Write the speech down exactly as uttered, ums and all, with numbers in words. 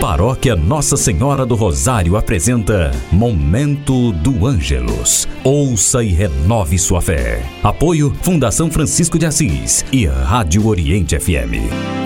Paróquia Nossa Senhora do Rosário apresenta Momento do Ângelus. Ouça e renove sua fé. Apoio Fundação Francisco de Assis e Rádio Oriente F M.